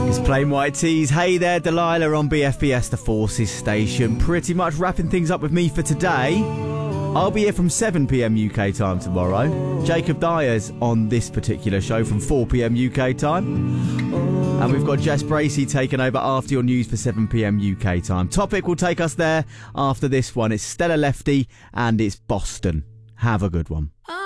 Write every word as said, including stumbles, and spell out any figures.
It's Plain White Tees. Hey there, Delilah on B F B S, the Forces station. Pretty much wrapping things up with me for today. I'll be here from seven p.m. U K time tomorrow. Jacob Dyer's on this particular show from four p.m. U K time. And we've got Jess Bracey taking over after your news for seven p.m. U K time. Topic will take us there after this one. It's Stella Lefty and it's Boston. Have a good one.